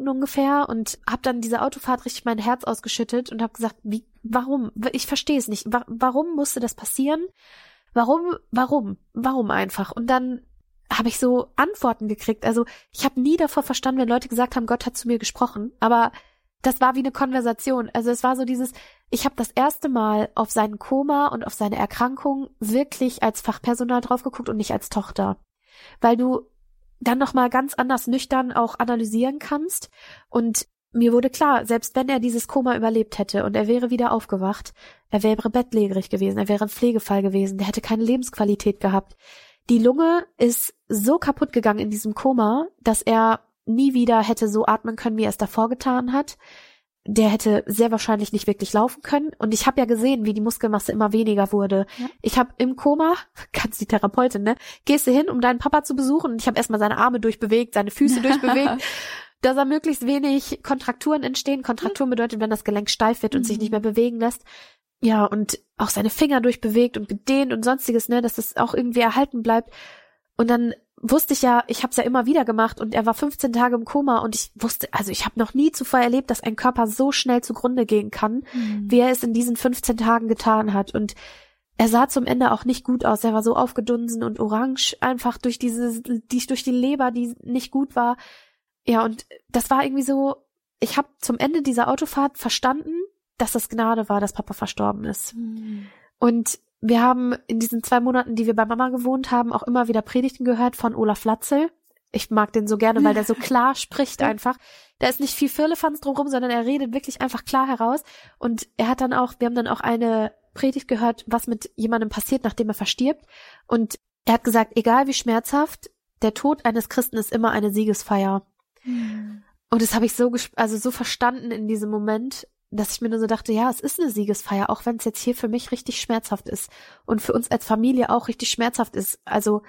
Minuten ungefähr und habe dann diese Autofahrt richtig mein Herz ausgeschüttet und habe gesagt, warum? Ich verstehe es nicht. Warum musste das passieren? Warum einfach? Und dann habe ich so Antworten gekriegt. Also ich habe nie davor verstanden, wenn Leute gesagt haben, Gott hat zu mir gesprochen. Aber das war wie eine Konversation. Also es war so dieses, ich habe das erste Mal auf sein Koma und auf seine Erkrankung wirklich als Fachpersonal drauf geguckt und nicht als Tochter. Weil du dann nochmal ganz anders nüchtern auch analysieren kannst. Und mir wurde klar, selbst wenn er dieses Koma überlebt hätte und er wäre wieder aufgewacht, er wäre bettlägerig gewesen, er wäre ein Pflegefall gewesen, der hätte keine Lebensqualität gehabt. Die Lunge ist so kaputt gegangen in diesem Koma, dass er nie wieder hätte so atmen können, wie er es davor getan hat. Der hätte sehr wahrscheinlich nicht wirklich laufen können. Und ich habe ja gesehen, wie die Muskelmasse immer weniger wurde. Ja. Ich habe im Koma, ganz die Therapeutin, ne, gehst du hin, um deinen Papa zu besuchen. Und ich habe erstmal seine Arme durchbewegt, seine Füße durchbewegt, dass da möglichst wenig Kontrakturen entstehen. Kontrakturen bedeutet, wenn das Gelenk steif wird und sich nicht mehr bewegen lässt. Ja, und auch seine Finger durchbewegt und gedehnt und sonstiges, ne, dass das auch irgendwie erhalten bleibt. Und dann wusste ich ja, ich habe es ja immer wieder gemacht und er war 15 Tage im Koma und ich wusste, also ich habe noch nie zuvor erlebt, dass ein Körper so schnell zugrunde gehen kann, wie er es in diesen 15 Tagen getan hat. Und er sah zum Ende auch nicht gut aus. Er war so aufgedunsen und orange, einfach durch die Leber, die nicht gut war. Ja, und das war irgendwie so, ich habe zum Ende dieser Autofahrt verstanden, dass das Gnade war, dass Papa verstorben ist. Und wir haben in diesen 2 Monaten, die wir bei Mama gewohnt haben, auch immer wieder Predigten gehört von Olaf Latzel. Ich mag den so gerne, weil der so klar spricht einfach. Da ist nicht viel Firlefanz drumherum, sondern er redet wirklich einfach klar heraus. Und wir haben dann auch eine Predigt gehört, was mit jemandem passiert, nachdem er verstirbt. Und er hat gesagt, egal wie schmerzhaft, der Tod eines Christen ist immer eine Siegesfeier. Und das habe ich so verstanden in diesem Moment, dass ich mir nur so dachte, ja, es ist eine Siegesfeier, auch wenn es jetzt hier für mich richtig schmerzhaft ist und für uns als Familie auch richtig schmerzhaft ist. Also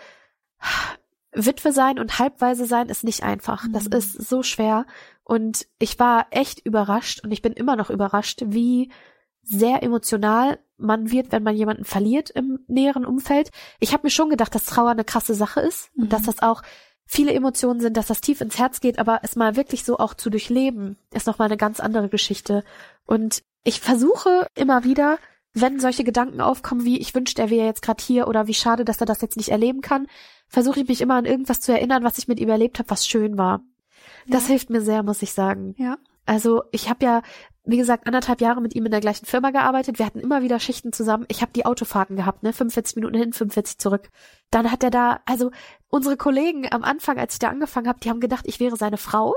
Witwe sein und Halbwaise sein ist nicht einfach. Das ist so schwer und ich war echt überrascht und ich bin immer noch überrascht, wie sehr emotional man wird, wenn man jemanden verliert im näheren Umfeld. Ich habe mir schon gedacht, dass Trauer eine krasse Sache ist und dass das auch viele Emotionen sind, dass das tief ins Herz geht, aber es mal wirklich so auch zu durchleben, ist nochmal eine ganz andere Geschichte. Und ich versuche immer wieder, wenn solche Gedanken aufkommen wie, ich wünschte, er wäre jetzt gerade hier oder wie schade, dass er das jetzt nicht erleben kann, versuche ich mich immer an irgendwas zu erinnern, was ich mit ihm erlebt habe, was schön war. Ja. Das hilft mir sehr, muss ich sagen. Ja. Also ich habe ja, wie gesagt, 1,5 Jahre mit ihm in der gleichen Firma gearbeitet. Wir hatten immer wieder Schichten zusammen. Ich habe die Autofahrten gehabt, 45 Minuten hin, 45 zurück. Dann hat er da, also unsere Kollegen am Anfang, als ich da angefangen habe, die haben gedacht, ich wäre seine Frau.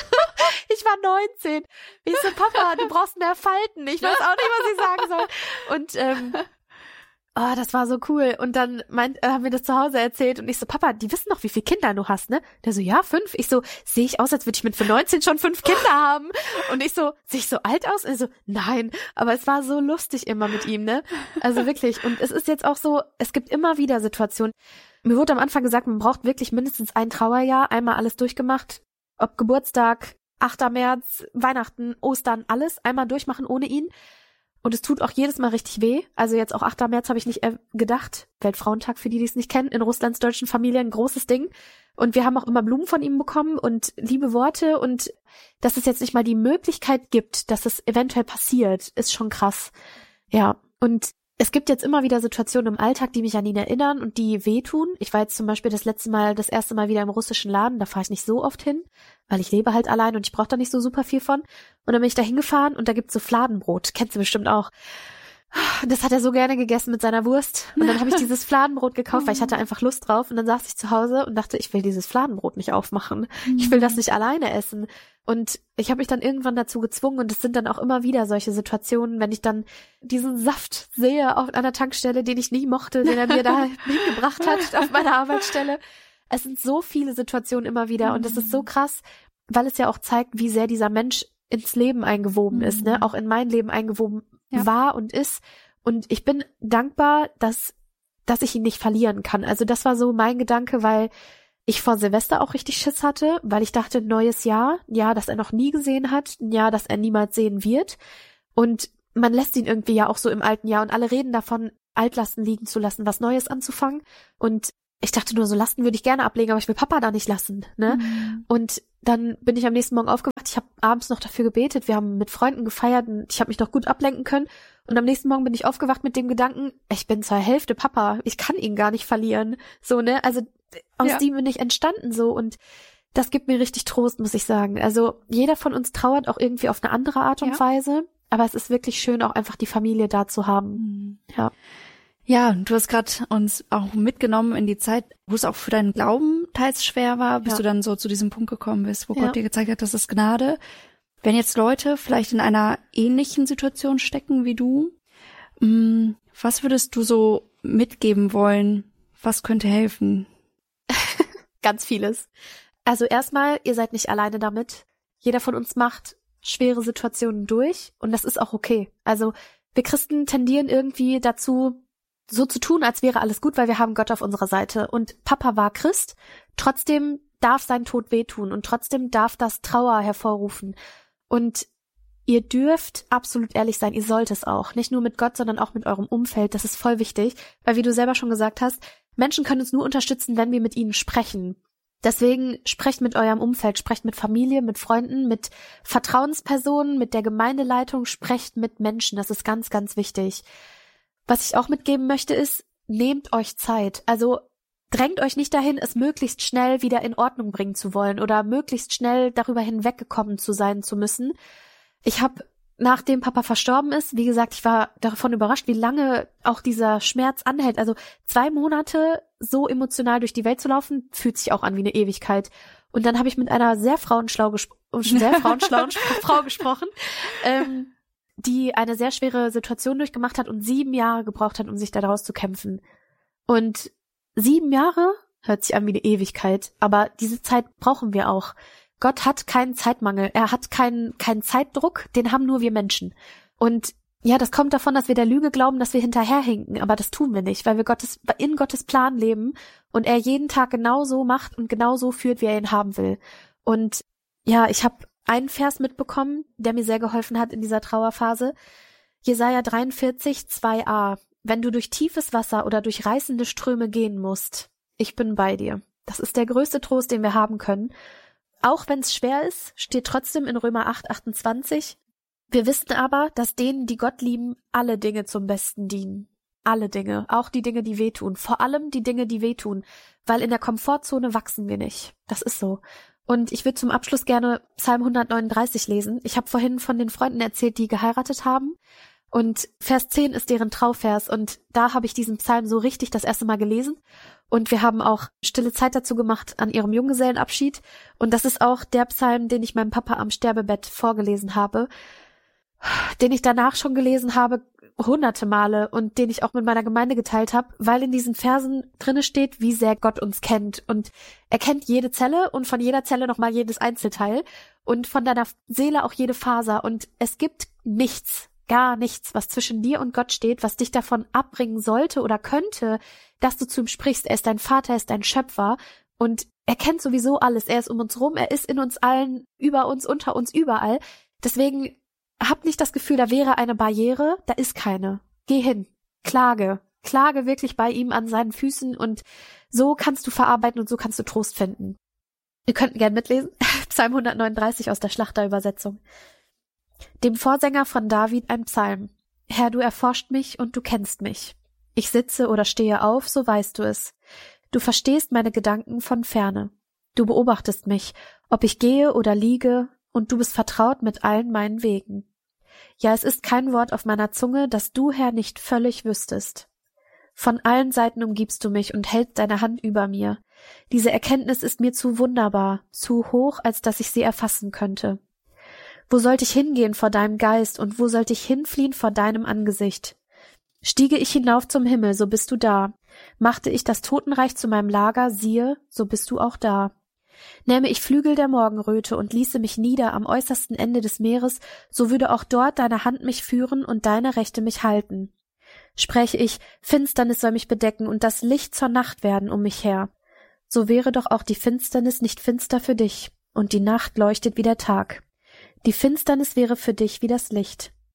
Ich war 19. Ich so, Papa, du brauchst mehr Falten. Ich weiß auch nicht, was ich sagen soll. Und das war so cool. Und dann haben wir das zu Hause erzählt und ich so, Papa, die wissen doch, wie viele Kinder du hast, ne? Der so, ja, 5. Ich so, sehe ich aus, als würde ich mit 19 schon 5 Kinder haben? Und ich so, sehe ich so alt aus? Und er so, nein. Aber es war so lustig immer mit ihm, ne? Also wirklich. Und es ist jetzt auch so, es gibt immer wieder Situationen. Mir wurde am Anfang gesagt, man braucht wirklich mindestens ein Trauerjahr, einmal alles durchgemacht. Ob Geburtstag, 8. März, Weihnachten, Ostern, alles einmal durchmachen ohne ihn. Und es tut auch jedes Mal richtig weh. Also jetzt auch 8. März habe ich nicht gedacht. Weltfrauentag, für die es nicht kennen. In Russlands deutschen Familien ein großes Ding. Und wir haben auch immer Blumen von ihm bekommen und liebe Worte. Und dass es jetzt nicht mal die Möglichkeit gibt, dass es eventuell passiert, ist schon krass. Ja, und es gibt jetzt immer wieder Situationen im Alltag, die mich an ihn erinnern und die wehtun. Ich war jetzt zum Beispiel das erste Mal wieder im russischen Laden. Da fahre ich nicht so oft hin, weil ich lebe halt allein und ich brauche da nicht so super viel von. Und dann bin ich da hingefahren und da gibt's so Fladenbrot. Kennst du bestimmt auch. Das hat er so gerne gegessen mit seiner Wurst. Und dann habe ich dieses Fladenbrot gekauft, weil ich hatte einfach Lust drauf. Und dann saß ich zu Hause und dachte, ich will dieses Fladenbrot nicht aufmachen. Ich will das nicht alleine essen. Und ich habe mich dann irgendwann dazu gezwungen und es sind dann auch immer wieder solche Situationen, wenn ich dann diesen Saft sehe an der Tankstelle, den ich nie mochte, den er mir da hingebracht hat auf meiner Arbeitsstelle. Es sind so viele Situationen immer wieder und das ist so krass, weil es ja auch zeigt, wie sehr dieser Mensch ins Leben eingewoben ist, ne? Auch in mein Leben eingewoben war und ist. Und ich bin dankbar, dass ich ihn nicht verlieren kann. Also das war so mein Gedanke, weil ich vor Silvester auch richtig Schiss hatte, weil ich dachte, neues Jahr, ein Jahr, das er noch nie gesehen hat, ein Jahr, das er niemals sehen wird. Und man lässt ihn irgendwie ja auch so im alten Jahr und alle reden davon, Altlasten liegen zu lassen, was Neues anzufangen. Und ich dachte nur, so Lasten würde ich gerne ablegen, aber ich will Papa da nicht lassen, ne? Und dann bin ich am nächsten Morgen aufgewacht. Ich habe abends noch dafür gebetet. Wir haben mit Freunden gefeiert und ich habe mich noch gut ablenken können. Und am nächsten Morgen bin ich aufgewacht mit dem Gedanken, ich bin zur Hälfte Papa. Ich kann ihn gar nicht verlieren. So, ne? Also aus dem bin ich entstanden so. Und das gibt mir richtig Trost, muss ich sagen. Also jeder von uns trauert auch irgendwie auf eine andere Art und Weise. Aber es ist wirklich schön, auch einfach die Familie da zu haben. Ja. Ja, du hast gerade uns auch mitgenommen in die Zeit, wo es auch für deinen Glauben teils schwer war, bis du dann so zu diesem Punkt gekommen bist, wo Gott dir gezeigt hat, das ist Gnade. Wenn jetzt Leute vielleicht in einer ähnlichen Situation stecken wie du, was würdest du so mitgeben wollen? Was könnte helfen? Ganz vieles. Also erstmal, ihr seid nicht alleine damit. Jeder von uns macht schwere Situationen durch und das ist auch okay. Also wir Christen tendieren irgendwie dazu, so zu tun, als wäre alles gut, weil wir haben Gott auf unserer Seite. Und Papa war Christ, trotzdem darf sein Tod wehtun und trotzdem darf das Trauer hervorrufen. Und ihr dürft absolut ehrlich sein, ihr sollt es auch. Nicht nur mit Gott, sondern auch mit eurem Umfeld. Das ist voll wichtig, weil wie du selber schon gesagt hast, Menschen können uns nur unterstützen, wenn wir mit ihnen sprechen. Deswegen sprecht mit eurem Umfeld, sprecht mit Familie, mit Freunden, mit Vertrauenspersonen, mit der Gemeindeleitung, sprecht mit Menschen. Das ist ganz, ganz wichtig. Was ich auch mitgeben möchte ist, nehmt euch Zeit. Also drängt euch nicht dahin, es möglichst schnell wieder in Ordnung bringen zu wollen oder möglichst schnell darüber hinweggekommen zu sein zu müssen. Ich habe, nachdem Papa verstorben ist, wie gesagt, ich war davon überrascht, wie lange auch dieser Schmerz anhält. Also 2 Monate so emotional durch die Welt zu laufen, fühlt sich auch an wie eine Ewigkeit. Und dann habe ich mit einer sehr frauenschlauen Frau gesprochen, die eine sehr schwere Situation durchgemacht hat und 7 Jahre gebraucht hat, um sich daraus zu kämpfen. Und 7 Jahre hört sich an wie eine Ewigkeit, aber diese Zeit brauchen wir auch. Gott hat keinen Zeitmangel, er hat keinen Zeitdruck, den haben nur wir Menschen. Und ja, das kommt davon, dass wir der Lüge glauben, dass wir hinterherhinken, aber das tun wir nicht, weil wir in Gottes Plan leben und er jeden Tag genauso macht und genauso führt, wie er ihn haben will. Und ja, ich habe einen Vers mitbekommen, der mir sehr geholfen hat in dieser Trauerphase. Jesaja 43, 2a. Wenn du durch tiefes Wasser oder durch reißende Ströme gehen musst, ich bin bei dir. Das ist der größte Trost, den wir haben können. Auch wenn es schwer ist, steht trotzdem in Römer 8, 28. Wir wissen aber, dass denen, die Gott lieben, alle Dinge zum Besten dienen. Alle Dinge, auch die Dinge, die wehtun. Vor allem die Dinge, die wehtun. Weil in der Komfortzone wachsen wir nicht. Das ist so. Und ich würde zum Abschluss gerne Psalm 139 lesen. Ich habe vorhin von den Freunden erzählt, die geheiratet haben. Und Vers 10 ist deren Trauvers. Und da habe ich diesen Psalm so richtig das erste Mal gelesen. Und wir haben auch stille Zeit dazu gemacht an ihrem Junggesellenabschied. Und das ist auch der Psalm, den ich meinem Papa am Sterbebett vorgelesen habe. Den ich danach schon gelesen habe, hunderte Male und den ich auch mit meiner Gemeinde geteilt habe, weil in diesen Versen drinne steht, wie sehr Gott uns kennt. Und er kennt jede Zelle und von jeder Zelle nochmal jedes Einzelteil und von deiner Seele auch jede Faser. Und es gibt nichts, gar nichts, was zwischen dir und Gott steht, was dich davon abbringen sollte oder könnte, dass du zu ihm sprichst. Er ist dein Vater, er ist dein Schöpfer und er kennt sowieso alles. Er ist um uns rum, er ist in uns allen, über uns, unter uns, überall. Deswegen hab nicht das Gefühl, da wäre eine Barriere, da ist keine. Geh hin, klage wirklich bei ihm an seinen Füßen und so kannst du verarbeiten und so kannst du Trost finden. Ihr könnt gern mitlesen, Psalm 139 aus der Schlachterübersetzung. Dem Vorsänger von David ein Psalm. Herr, du erforscht mich und du kennst mich. Ich sitze oder stehe auf, so weißt du es. Du verstehst meine Gedanken von ferne. Du beobachtest mich, ob ich gehe oder liege, und du bist vertraut mit allen meinen Wegen. Ja, es ist kein Wort auf meiner Zunge, das du, Herr, nicht völlig wüsstest. Von allen Seiten umgibst du mich und hältst deine Hand über mir. Diese Erkenntnis ist mir zu wunderbar, zu hoch, als dass ich sie erfassen könnte. Wo sollte ich hingehen vor deinem Geist und wo sollte ich hinfliehen vor deinem Angesicht? Stiege ich hinauf zum Himmel, so bist du da. Machte ich das Totenreich zu meinem Lager, siehe, so bist du auch da. Nähme ich Flügel der Morgenröte und ließe mich nieder am äußersten Ende des Meeres, so würde auch dort deine Hand mich führen und deine Rechte mich halten. Spräche ich, Finsternis soll mich bedecken und das Licht zur Nacht werden um mich her, so wäre doch auch die Finsternis nicht finster für dich, und die Nacht leuchtet wie der Tag. Die Finsternis wäre für dich wie das Licht.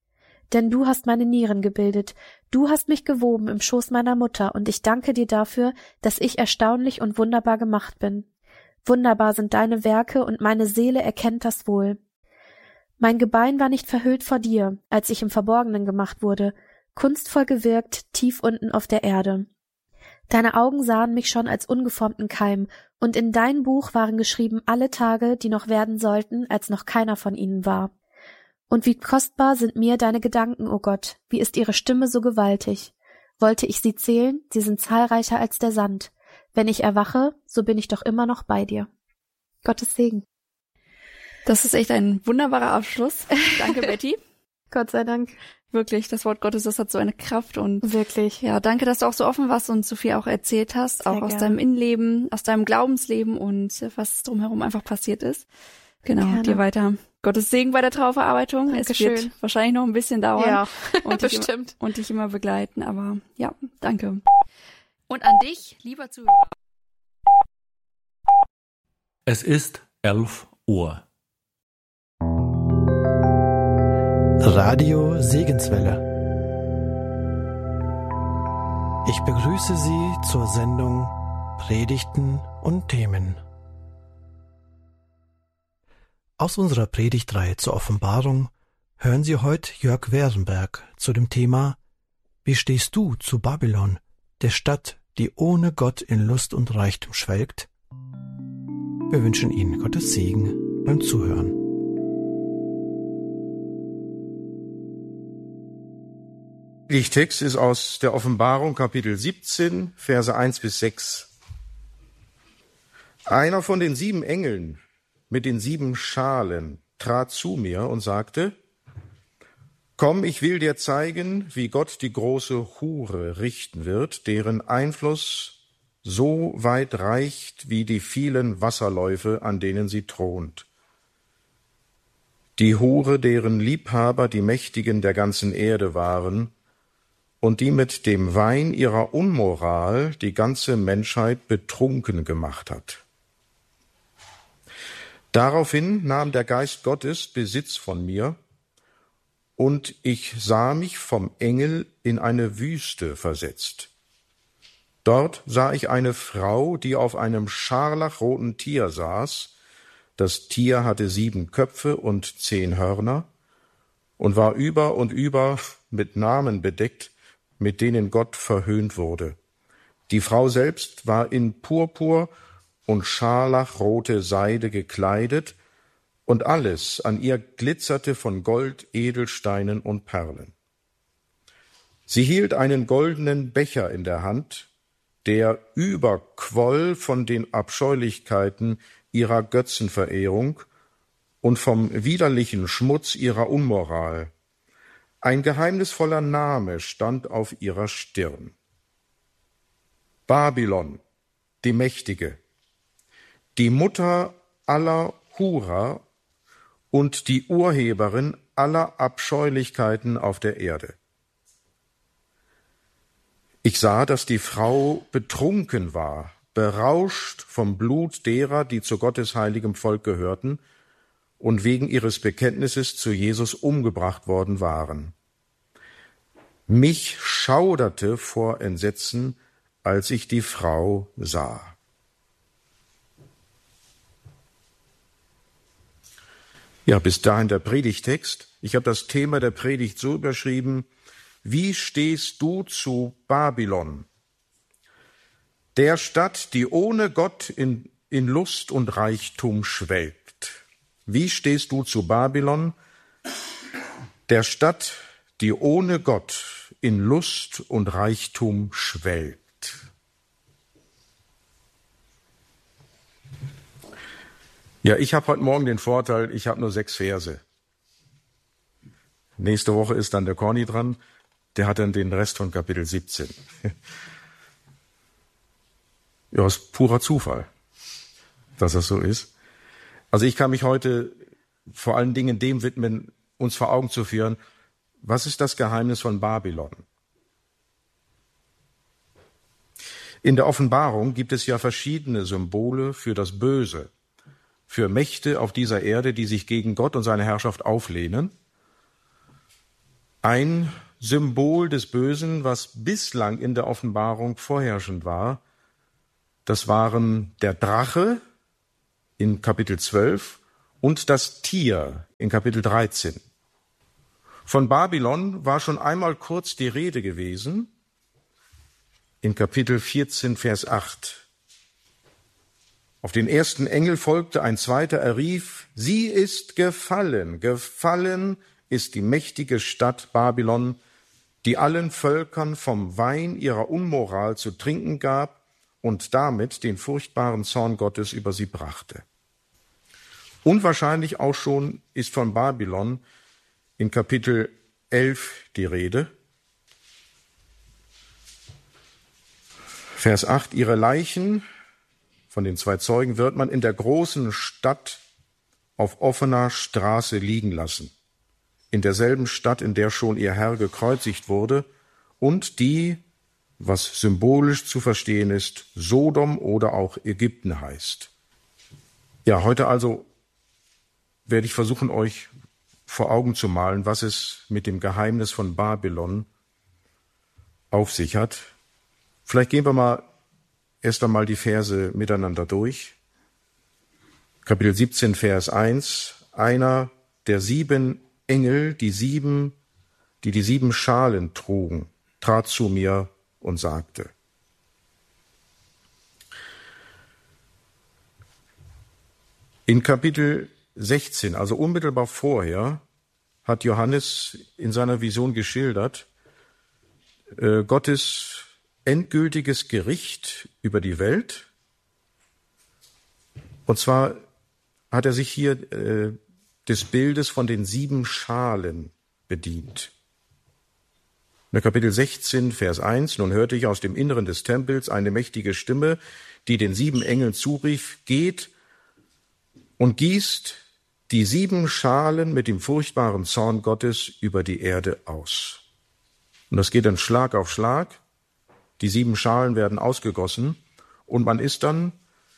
denn du hast meine Nieren gebildet. Du hast mich gewoben im Schoß meiner Mutter, und ich danke dir dafür, dass ich erstaunlich und wunderbar gemacht bin. Wunderbar sind deine Werke, und meine Seele erkennt das wohl. Mein Gebein war nicht verhüllt vor dir, als ich im Verborgenen gemacht wurde, kunstvoll gewirkt, tief unten auf der Erde. Deine Augen sahen mich schon als ungeformten Keim, und in dein Buch waren geschrieben alle Tage, die noch werden sollten, als noch keiner von ihnen war. Und wie kostbar sind mir deine Gedanken, o Gott, wie ist ihre Stimme so gewaltig. Wollte ich sie zählen, sie sind zahlreicher als der Sand. Wenn ich erwache, so bin ich doch immer noch bei dir. Gottes Segen. Das ist echt ein wunderbarer Abschluss. Danke, Betty. Gott sei Dank. Wirklich, das Wort Gottes, das hat so eine Kraft und wirklich. Ja, danke, dass du auch so offen warst und so viel auch erzählt hast, Sehr auch aus gerne. deinem Innenleben, aus deinem Glaubensleben und was drumherum einfach passiert ist. Genau, Gerne. dir weiter Gottes Segen bei der Trauerverarbeitung. Dankeschön. Es wird wahrscheinlich noch ein bisschen dauern. Ja, und bestimmt. Und dich immer begleiten, aber ja, danke. Und an dich, lieber Zuhörer. Es ist 11 Uhr. Radio Segenswelle. Ich begrüße Sie zur Sendung Predigten und Themen. Aus unserer Predigtreihe zur Offenbarung hören Sie heute Jörg Werenberg zu dem Thema Wie stehst du zu Babylon, der Stadt, die ohne Gott in Lust und Reichtum schwelgt? Wir wünschen Ihnen Gottes Segen beim Zuhören. Der Predigttext ist aus der Offenbarung, Kapitel 17, Verse 1 bis 6. Einer von den 7 Engeln mit den 7 Schalen trat zu mir und sagte: Komm, ich will dir zeigen, wie Gott die große Hure richten wird, deren Einfluss so weit reicht wie die vielen Wasserläufe, an denen sie thront. Die Hure, deren Liebhaber die Mächtigen der ganzen Erde waren, und die mit dem Wein ihrer Unmoral die ganze Menschheit betrunken gemacht hat. Daraufhin nahm der Geist Gottes Besitz von mir, und ich sah mich vom Engel in eine Wüste versetzt. Dort sah ich eine Frau, die auf einem scharlachroten Tier saß. Das Tier hatte 7 Köpfe und 10 Hörner und war über und über mit Namen bedeckt, mit denen Gott verhöhnt wurde. Die Frau selbst war in Purpur und scharlachrote Seide gekleidet, und alles an ihr glitzerte von Gold, Edelsteinen und Perlen. Sie hielt einen goldenen Becher in der Hand, der überquoll von den Abscheulichkeiten ihrer Götzenverehrung und vom widerlichen Schmutz ihrer Unmoral. Ein geheimnisvoller Name stand auf ihrer Stirn. Babylon, die Mächtige, die Mutter aller Hurer und die Urheberin aller Abscheulichkeiten auf der Erde. Ich sah, dass die Frau betrunken war, berauscht vom Blut derer, die zu Gottes heiligem Volk gehörten und wegen ihres Bekenntnisses zu Jesus umgebracht worden waren. Mich schauderte vor Entsetzen, als ich die Frau sah. Ja, bis dahin der Predigttext. Ich habe das Thema der Predigt so überschrieben: Wie stehst du zu Babylon, der Stadt, die ohne Gott in Lust und Reichtum schwelgt? Wie stehst du zu Babylon, der Stadt, die ohne Gott in Lust und Reichtum schwelgt? Ja, ich habe heute Morgen den Vorteil, ich habe nur 6 Verse. Nächste Woche ist dann der Corny dran, der hat dann den Rest von Kapitel 17. Ja, ist purer Zufall, dass das so ist. Also ich kann mich heute vor allen Dingen dem widmen, uns vor Augen zu führen, was ist das Geheimnis von Babylon? In der Offenbarung gibt es ja verschiedene Symbole für das Böse, für Mächte auf dieser Erde, die sich gegen Gott und seine Herrschaft auflehnen. Ein Symbol des Bösen, was bislang in der Offenbarung vorherrschend war, das waren der Drache in Kapitel 12 und das Tier in Kapitel 13. Von Babylon war schon einmal kurz die Rede gewesen in Kapitel 14, Vers 8. Auf den ersten Engel folgte ein zweiter, er rief, sie ist gefallen, gefallen ist die mächtige Stadt Babylon, die allen Völkern vom Wein ihrer Unmoral zu trinken gab und damit den furchtbaren Zorn Gottes über sie brachte. Unwahrscheinlich auch schon ist von Babylon in Kapitel 11 die Rede. Vers 8, ihre Leichen, von den 2 Zeugen, wird man in der großen Stadt auf offener Straße liegen lassen, in derselben Stadt, in der schon ihr Herr gekreuzigt wurde und die, was symbolisch zu verstehen ist, Sodom oder auch Ägypten heißt. Ja, heute also werde ich versuchen, euch vor Augen zu malen, was es mit dem Geheimnis von Babylon auf sich hat. Vielleicht gehen wir mal erst einmal die Verse miteinander durch. Kapitel 17, Vers 1. Einer der 7 Engel, die 7 Schalen trugen, trat zu mir und sagte. In Kapitel 16, also unmittelbar vorher, hat Johannes in seiner Vision geschildert, Gottes endgültiges Gericht über die Welt. Und zwar hat er sich hier des Bildes von den 7 Schalen bedient. In Kapitel 16, Vers 1, nun hörte ich aus dem Inneren des Tempels eine mächtige Stimme, die den 7 Engeln zurief, geht und gießt die 7 Schalen mit dem furchtbaren Zorn Gottes über die Erde aus. Und das geht dann Schlag auf Schlag. Die 7 Schalen werden ausgegossen und man ist dann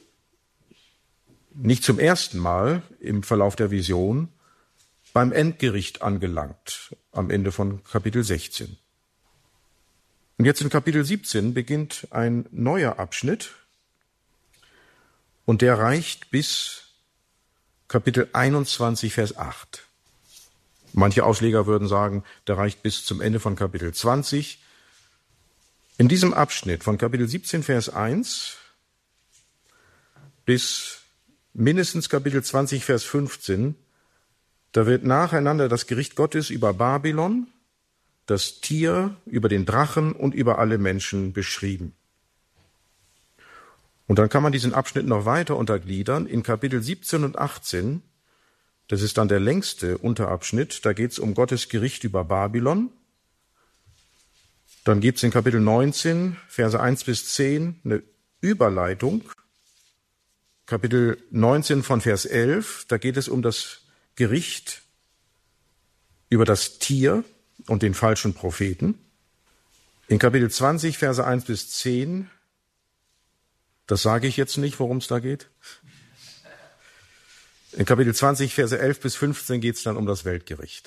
nicht zum ersten Mal im Verlauf der Vision beim Endgericht angelangt, am Ende von Kapitel 16. Und jetzt in Kapitel 17 beginnt ein neuer Abschnitt und der reicht bis Kapitel 21, Vers 8. Manche Ausleger würden sagen, der reicht bis zum Ende von Kapitel 20. In diesem Abschnitt von Kapitel 17, Vers 1 bis mindestens Kapitel 20, Vers 15, da wird nacheinander das Gericht Gottes über Babylon, das Tier, über den Drachen und über alle Menschen beschrieben. Und dann kann man diesen Abschnitt noch weiter untergliedern. In Kapitel 17 und 18, das ist dann der längste Unterabschnitt, da geht es um Gottes Gericht über Babylon. Dann gibt es in Kapitel 19, Verse 1 bis 10 eine Überleitung. Kapitel 19 von Vers 11, da geht es um das Gericht über das Tier und den falschen Propheten. In Kapitel 20, Verse 1 bis 10, das sage ich jetzt nicht, worum es da geht. In Kapitel 20, Verse 11 bis 15 geht es dann um das Weltgericht.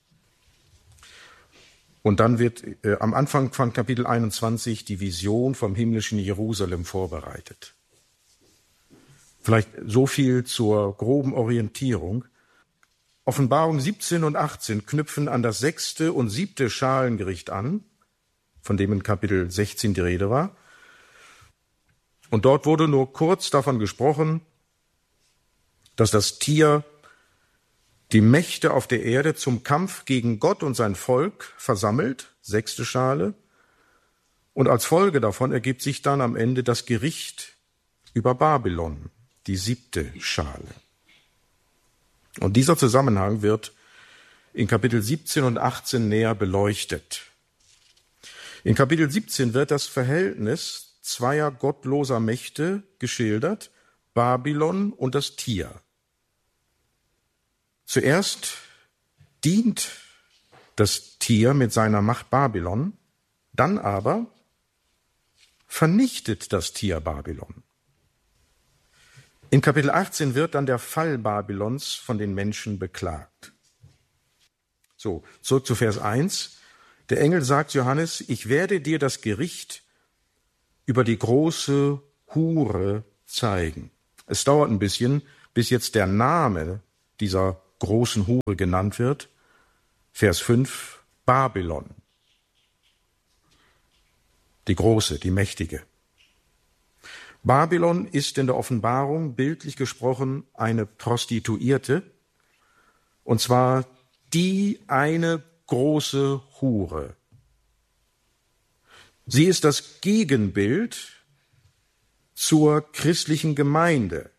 Und dann wird am Anfang von Kapitel 21 die Vision vom himmlischen Jerusalem vorbereitet. Vielleicht so viel zur groben Orientierung. Offenbarung 17 und 18 knüpfen an das 6. und 7. Schalengericht an, von dem in Kapitel 16 die Rede war. Und dort wurde nur kurz davon gesprochen, dass das Tier die Mächte auf der Erde zum Kampf gegen Gott und sein Volk versammelt, 6. Schale. Und als Folge davon ergibt sich dann am Ende das Gericht über Babylon, die 7. Schale. Und dieser Zusammenhang wird in Kapitel 17 und 18 näher beleuchtet. In Kapitel 17 wird das Verhältnis zweier gottloser Mächte geschildert, Babylon und das Tier. Zuerst dient das Tier mit seiner Macht Babylon, dann aber vernichtet das Tier Babylon. In Kapitel 18 wird dann der Fall Babylons von den Menschen beklagt. So, zurück zu Vers 1. Der Engel sagt Johannes, ich werde dir das Gericht über die große Hure zeigen. Es dauert ein bisschen, bis jetzt der Name dieser großen Hure genannt wird. Vers 5, Babylon. Die große, die mächtige. Babylon ist in der Offenbarung bildlich gesprochen eine Prostituierte, und zwar die eine große Hure. Sie ist das Gegenbild zur christlichen Gemeinde.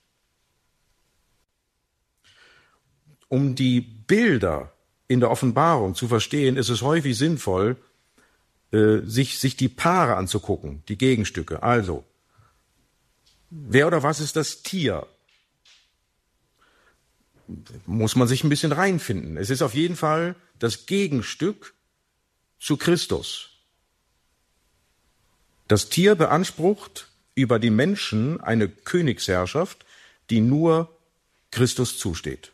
Um die Bilder in der Offenbarung zu verstehen, ist es häufig sinnvoll, sich die Paare anzugucken, die Gegenstücke. Also, wer oder was ist das Tier? Muss man sich ein bisschen reinfinden. Es ist auf jeden Fall das Gegenstück zu Christus. Das Tier beansprucht über die Menschen eine Königsherrschaft, die nur Christus zusteht.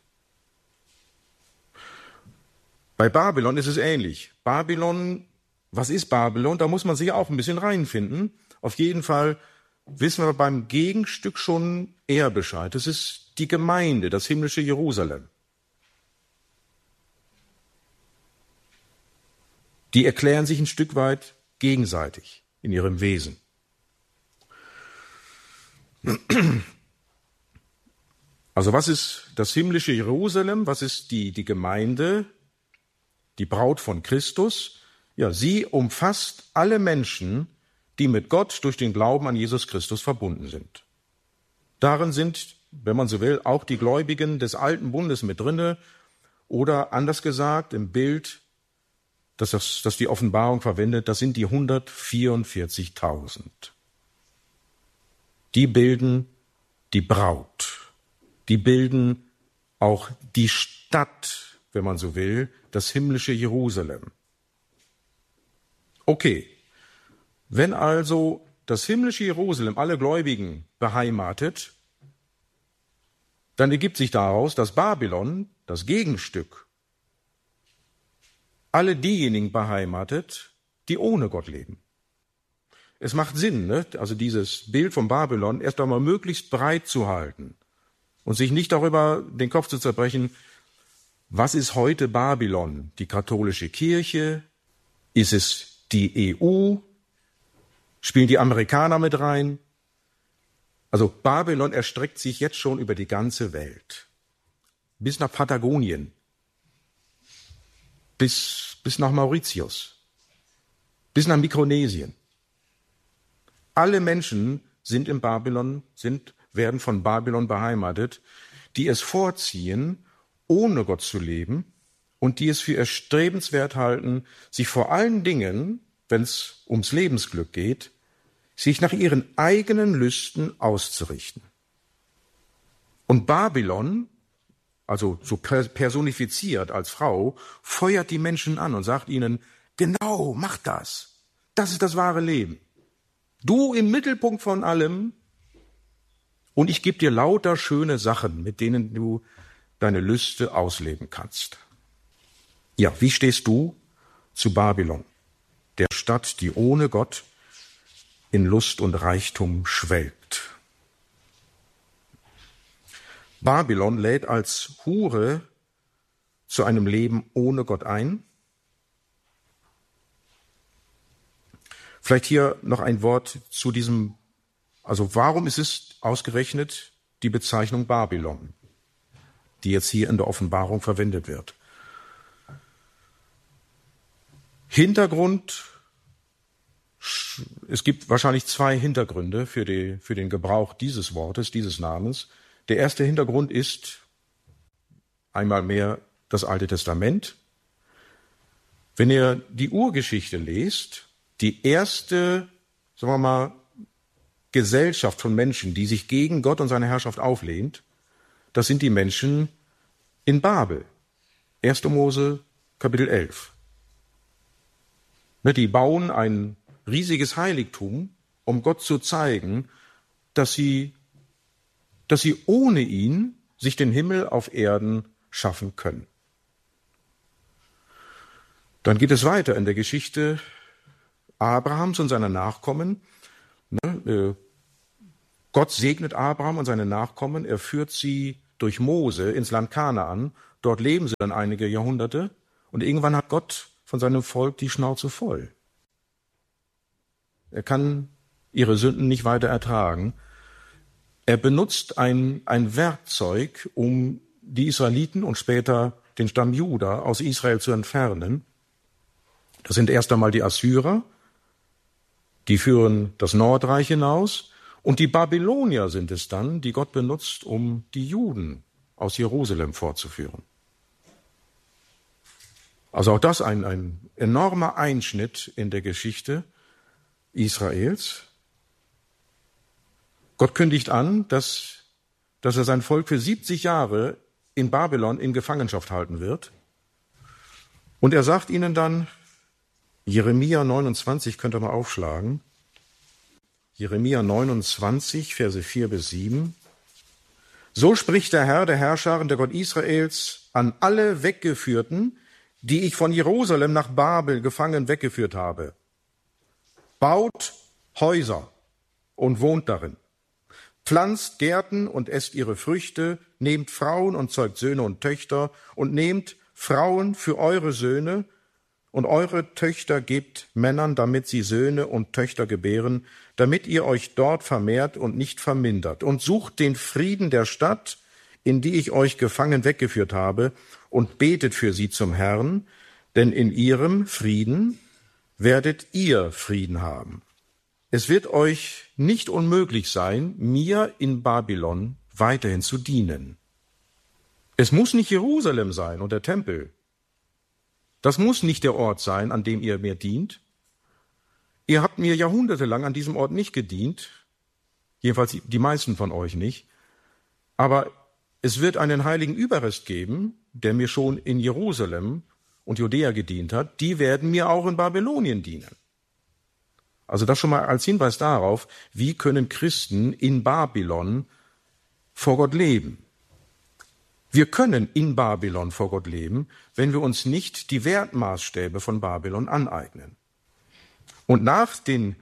Bei Babylon ist es ähnlich. Babylon, was ist Babylon? Da muss man sich auch ein bisschen reinfinden. Auf jeden Fall wissen wir beim Gegenstück schon eher Bescheid. Es ist die Gemeinde, das himmlische Jerusalem. Die erklären sich ein Stück weit gegenseitig in ihrem Wesen. Also was ist das himmlische Jerusalem? Was ist die Gemeinde, die Braut von Christus? Ja, sie umfasst alle Menschen, die mit Gott durch den Glauben an Jesus Christus verbunden sind. Darin sind, wenn man so will, auch die Gläubigen des alten Bundes mit drinne, oder anders gesagt, im Bild, das die Offenbarung verwendet, das sind die 144.000. Die bilden die Braut. Die bilden auch die Stadt, wenn man so will, das himmlische Jerusalem. Okay, wenn also das himmlische Jerusalem alle Gläubigen beheimatet, dann ergibt sich daraus, dass Babylon, das Gegenstück, alle diejenigen beheimatet, die ohne Gott leben. Es macht Sinn, ne? Also dieses Bild von Babylon erst einmal möglichst breit zu halten und sich nicht darüber den Kopf zu zerbrechen, was ist heute Babylon? Die katholische Kirche? Ist es die EU? Spielen die Amerikaner mit rein? Also Babylon erstreckt sich jetzt schon über die ganze Welt. Bis nach Patagonien. Bis nach Mauritius. Bis nach Mikronesien. Alle Menschen sind in Babylon, werden von Babylon beheimatet, die es vorziehen, ohne Gott zu leben und die es für erstrebenswert halten, sich vor allen Dingen, wenn es ums Lebensglück geht, sich nach ihren eigenen Lüsten auszurichten. Und Babylon, also so personifiziert als Frau, feuert die Menschen an und sagt ihnen, genau, mach das. Das ist das wahre Leben. Du im Mittelpunkt von allem und ich gebe dir lauter schöne Sachen, mit denen du deine Lüste ausleben kannst. Ja, wie stehst du zu Babylon, der Stadt, die ohne Gott in Lust und Reichtum schwelgt? Babylon lädt als Hure zu einem Leben ohne Gott ein. Vielleicht hier noch ein Wort zu diesem, also warum ist es ausgerechnet die Bezeichnung Babylon, die jetzt hier in der Offenbarung verwendet wird? Hintergrund, es gibt wahrscheinlich zwei Hintergründe für den Gebrauch dieses Wortes, dieses Namens. Der erste Hintergrund ist einmal mehr das Alte Testament. Wenn ihr die Urgeschichte lest, die erste, sagen wir mal, Gesellschaft von Menschen, die sich gegen Gott und seine Herrschaft auflehnt, das sind die Menschen in Babel. 1. Mose, Kapitel 11. Die bauen ein riesiges Heiligtum, um Gott zu zeigen, dass sie ohne ihn sich den Himmel auf Erden schaffen können. Dann geht es weiter in der Geschichte Abrahams und seiner Nachkommen. Gott segnet Abraham und seine Nachkommen. Er führt sie durch Mose ins Land Kanaan. Dort leben sie dann einige Jahrhunderte. Und irgendwann hat Gott von seinem Volk die Schnauze voll. Er kann ihre Sünden nicht weiter ertragen. Er benutzt ein Werkzeug, um die Israeliten und später den Stamm Juda aus Israel zu entfernen. Das sind erst einmal die Assyrer, die führen das Nordreich hinaus, und die Babylonier sind es dann, die Gott benutzt, um die Juden aus Jerusalem fortzuführen. Also auch das ein enormer Einschnitt in der Geschichte Israels. Gott kündigt an, dass er sein Volk für 70 Jahre in Babylon in Gefangenschaft halten wird. Und er sagt ihnen dann, Jeremia 29, könnt ihr mal aufschlagen, Jeremia 29, Verse 4 bis 7. So spricht der Herr, der Herrscher, der Gott Israels, an alle Weggeführten, die ich von Jerusalem nach Babel gefangen weggeführt habe. Baut Häuser und wohnt darin. Pflanzt Gärten und esst ihre Früchte, nehmt Frauen und zeugt Söhne und Töchter und nehmt Frauen für eure Söhne und eure Töchter gebt Männern, damit sie Söhne und Töchter gebären, damit ihr euch dort vermehrt und nicht vermindert. Und sucht den Frieden der Stadt, in die ich euch gefangen weggeführt habe, und betet für sie zum Herrn, denn in ihrem Frieden werdet ihr Frieden haben. Es wird euch nicht unmöglich sein, mir in Babylon weiterhin zu dienen. Es muss nicht Jerusalem sein und der Tempel. Das muss nicht der Ort sein, an dem ihr mir dient. Ihr habt mir jahrhundertelang an diesem Ort nicht gedient, jedenfalls die meisten von euch nicht, aber es wird einen heiligen Überrest geben, der mir schon in Jerusalem und Judäa gedient hat, die werden mir auch in Babylonien dienen. Also das schon mal als Hinweis darauf, wie können Christen in Babylon vor Gott leben. Wir können in Babylon vor Gott leben, wenn wir uns nicht die Wertmaßstäbe von Babylon aneignen. Und nach den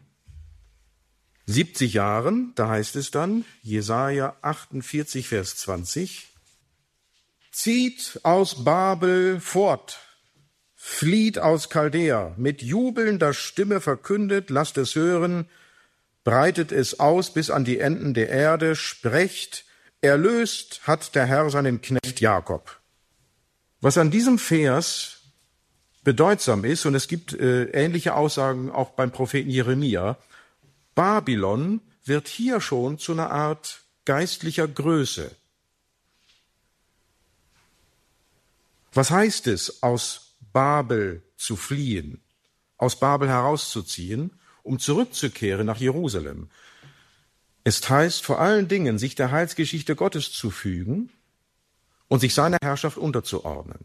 70 Jahren, da heißt es dann, Jesaja 48, Vers 20, zieht aus Babel fort, flieht aus Chaldea, mit jubelnder Stimme verkündet, lasst es hören, breitet es aus bis an die Enden der Erde, sprecht, erlöst hat der Herr seinen Knecht Jakob. Was an diesem Vers bedeutsam ist, und es gibt ähnliche Aussagen auch beim Propheten Jeremia, Babylon wird hier schon zu einer Art geistlicher Größe. Was heißt es, aus Babel zu fliehen, aus Babel herauszuziehen, um zurückzukehren nach Jerusalem? Es heißt vor allen Dingen, sich der Heilsgeschichte Gottes zu fügen und sich seiner Herrschaft unterzuordnen.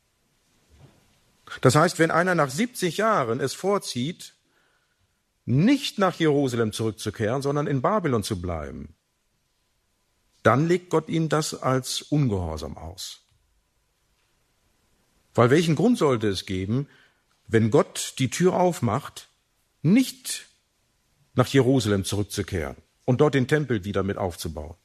Das heißt, wenn einer nach 70 Jahren es vorzieht, nicht nach Jerusalem zurückzukehren, sondern in Babylon zu bleiben, dann legt Gott ihm das als Ungehorsam aus. Weil welchen Grund sollte es geben, wenn Gott die Tür aufmacht, nicht nach Jerusalem zurückzukehren und dort den Tempel wieder mit aufzubauen?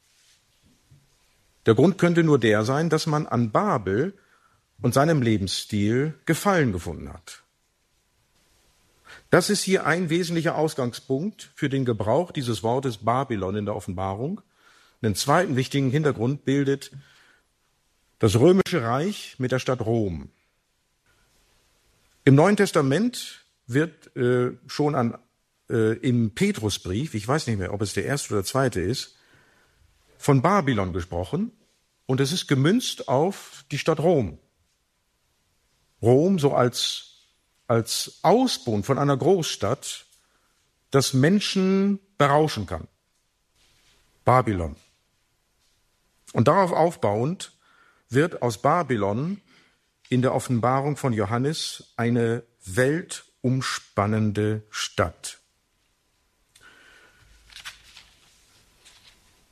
Der Grund könnte nur der sein, dass man an Babel und seinem Lebensstil Gefallen gefunden hat. Das ist hier ein wesentlicher Ausgangspunkt für den Gebrauch dieses Wortes Babylon in der Offenbarung. Den zweiten wichtigen Hintergrund bildet das Römische Reich mit der Stadt Rom. Im Neuen Testament wird schon im Petrusbrief, ich weiß nicht mehr, ob es der erste oder zweite ist, von Babylon gesprochen, und es ist gemünzt auf die Stadt Rom. Rom so als Ausbund von einer Großstadt, das Menschen berauschen kann. Babylon. Und darauf aufbauend wird aus Babylon in der Offenbarung von Johannes eine weltumspannende Stadt.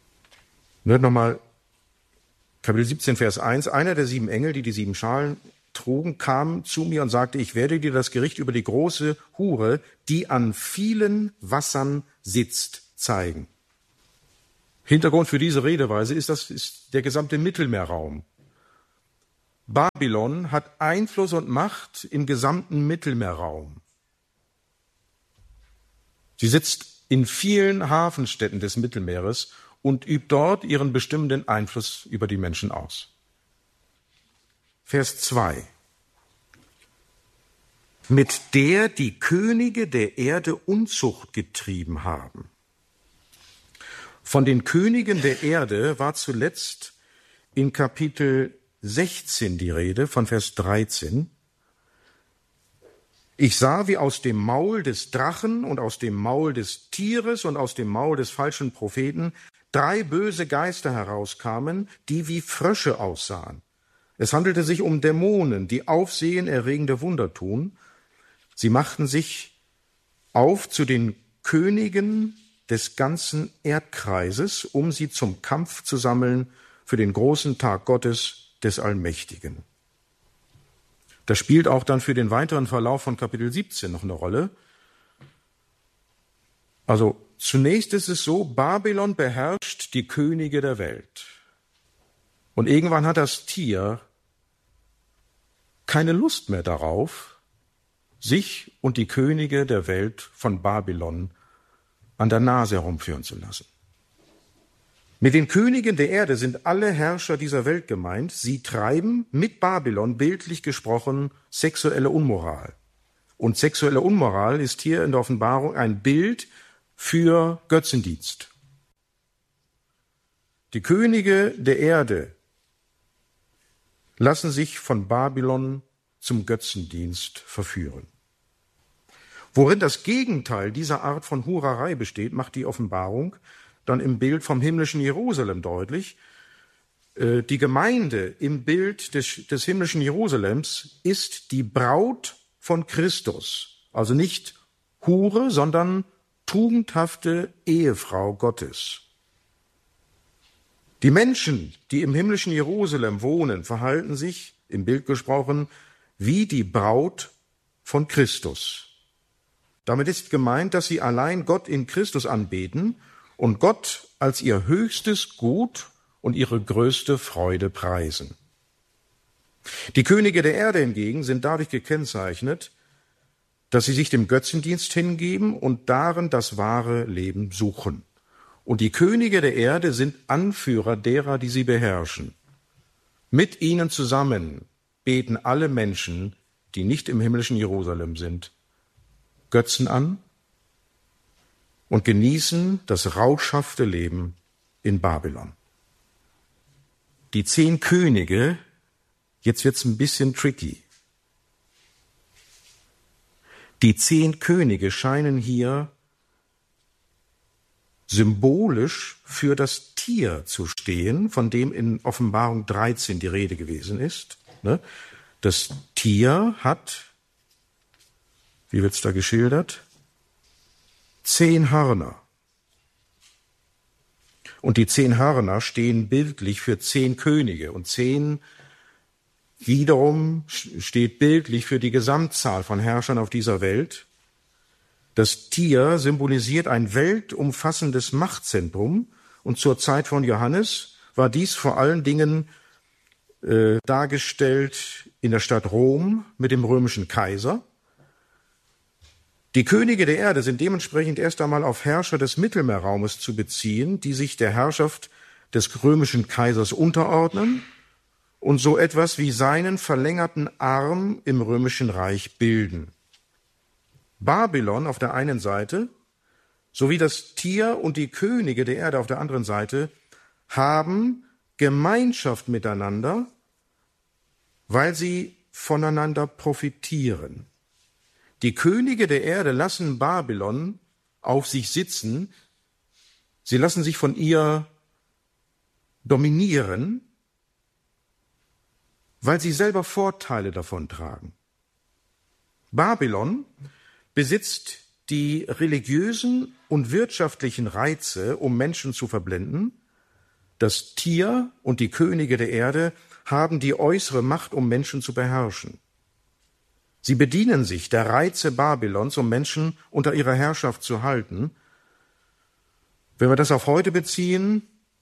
Hört nochmal Kapitel 17, Vers 1. Einer der 7 Engel, die die 7 Schalen trugen, kam zu mir und sagte, ich werde dir das Gericht über die große Hure, die an vielen Wassern sitzt, zeigen. Hintergrund für diese Redeweise ist der gesamte Mittelmeerraum. Babylon hat Einfluss und Macht im gesamten Mittelmeerraum. Sie sitzt in vielen Hafenstädten des Mittelmeeres und übt dort ihren bestimmenden Einfluss über die Menschen aus. Vers 2. Mit der die Könige der Erde Unzucht getrieben haben. Von den Königen der Erde war zuletzt in Kapitel 16 die Rede, von Vers 13. Ich sah, wie aus dem Maul des Drachen und aus dem Maul des Tieres und aus dem Maul des falschen Propheten 3 böse Geister herauskamen, die wie Frösche aussahen. Es handelte sich um Dämonen, die aufsehenerregende Wunder tun. Sie machten sich auf zu den Königen des ganzen Erdkreises, um sie zum Kampf zu sammeln für den großen Tag Gottes, des Allmächtigen. Das spielt auch dann für den weiteren Verlauf von Kapitel 17 noch eine Rolle. Also zunächst ist es so, Babylon beherrscht die Könige der Welt. Und irgendwann hat das Tier keine Lust mehr darauf, sich und die Könige der Welt von Babylon an der Nase herumführen zu lassen. Mit den Königen der Erde sind alle Herrscher dieser Welt gemeint. Sie treiben mit Babylon, bildlich gesprochen, sexuelle Unmoral. Und sexuelle Unmoral ist hier in der Offenbarung ein Bild für Götzendienst. Die Könige der Erde lassen sich von Babylon zum Götzendienst verführen. Worin das Gegenteil dieser Art von Hurerei besteht, macht die Offenbarung dann im Bild vom himmlischen Jerusalem deutlich. Die Gemeinde im Bild des himmlischen Jerusalems ist die Braut von Christus, also nicht Hure, sondern tugendhafte Ehefrau Gottes. Die Menschen, die im himmlischen Jerusalem wohnen, verhalten sich, im Bild gesprochen, wie die Braut von Christus. Damit ist gemeint, dass sie allein Gott in Christus anbeten und Gott als ihr höchstes Gut und ihre größte Freude preisen. Die Könige der Erde hingegen sind dadurch gekennzeichnet, dass sie sich dem Götzendienst hingeben und darin das wahre Leben suchen. Und die Könige der Erde sind Anführer derer, die sie beherrschen. Mit ihnen zusammen beten alle Menschen, die nicht im himmlischen Jerusalem sind, Götzen an und genießen das rauschhafte Leben in Babylon. Die 10 Könige, jetzt wird's ein bisschen tricky. Die 10 Könige scheinen hier symbolisch für das Tier zu stehen, von dem in Offenbarung 13 die Rede gewesen ist. Das Tier hat, wie wird's da geschildert? 10 Hörner. Und die 10 Hörner stehen bildlich für 10 Könige. Und 10 wiederum steht bildlich für die Gesamtzahl von Herrschern auf dieser Welt. Das Tier symbolisiert ein weltumfassendes Machtzentrum. Und zur Zeit von Johannes war dies vor allen Dingen dargestellt in der Stadt Rom mit dem römischen Kaiser. Die Könige der Erde sind dementsprechend erst einmal auf Herrscher des Mittelmeerraumes zu beziehen, die sich der Herrschaft des römischen Kaisers unterordnen und so etwas wie seinen verlängerten Arm im römischen Reich bilden. Babylon auf der einen Seite sowie das Tier und die Könige der Erde auf der anderen Seite haben Gemeinschaft miteinander, weil sie voneinander profitieren. Die Könige der Erde lassen Babylon auf sich sitzen, sie lassen sich von ihr dominieren, weil sie selber Vorteile davon tragen. Babylon besitzt die religiösen und wirtschaftlichen Reize, um Menschen zu verblenden. Das Tier und die Könige der Erde haben die äußere Macht, um Menschen zu beherrschen. Sie bedienen sich der Reize Babylons, um Menschen unter ihrer Herrschaft zu halten. Wenn wir das auf heute beziehen,